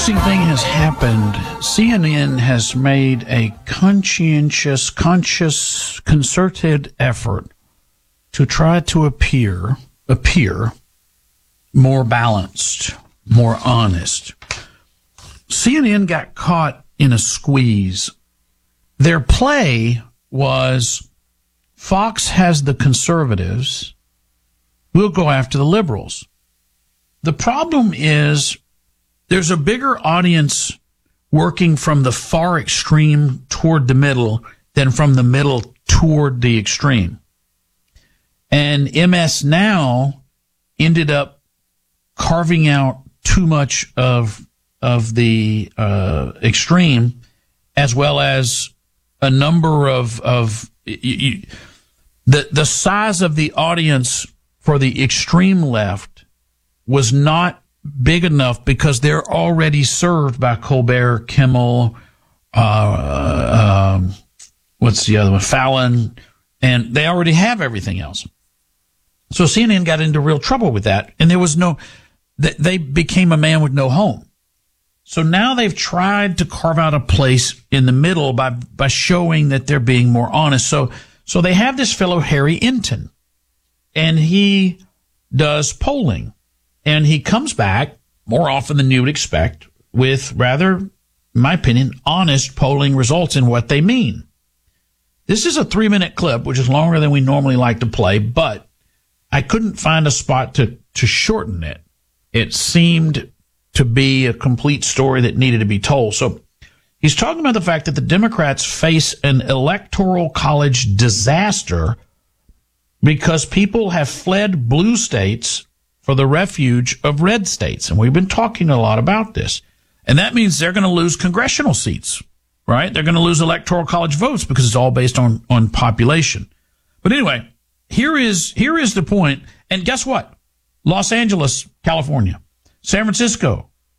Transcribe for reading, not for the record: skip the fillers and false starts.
interesting thing has happened. CNN has made a conscious, concerted effort to try to appear more balanced, more honest. CNN got caught in a squeeze. Their play was Fox has the conservatives, we'll go after the liberals. The problem is there's a bigger audience working from the far extreme toward the middle than from the middle toward the extreme. And MS Now ended up carving out too much of the extreme, as well as a number of the size of the audience for the extreme left was not big enough because they're already served by Colbert, Kimmel, what's the other one, Fallon, and they already have everything else. So CNN got into real trouble with that, and there was they became a man with no home. So now they've tried to carve out a place in the middle by showing that they're being more honest. So they have this fellow, Harry Enton, and he does polling. And he comes back more often than you would expect with rather, in my opinion, honest polling results in what they mean. This is a 3-minute clip, which is longer than we normally like to play, but I couldn't find a spot to shorten it. It seemed to be a complete story that needed to be told. So he's talking about the fact that the Democrats face an electoral college disaster because people have fled blue states for the refuge of red states. And we've been talking a lot about this. And that means they're going to lose congressional seats, right? They're going to lose electoral college votes because it's all based on population. But anyway, here is the point. And guess what? Los Angeles, California, San Francisco,